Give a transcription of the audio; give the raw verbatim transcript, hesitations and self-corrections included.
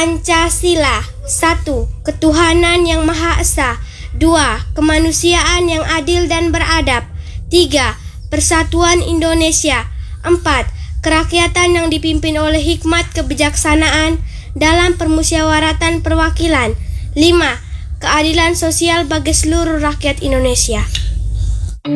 Pancasila. Satu. Ketuhanan yang Maha Esa. Dua. Kemanusiaan yang adil dan beradab. Tiga. Persatuan Indonesia. Empat. Kerakyatan yang dipimpin oleh hikmat kebijaksanaan dalam permusyawaratan perwakilan. Lima. Keadilan sosial bagi seluruh rakyat Indonesia.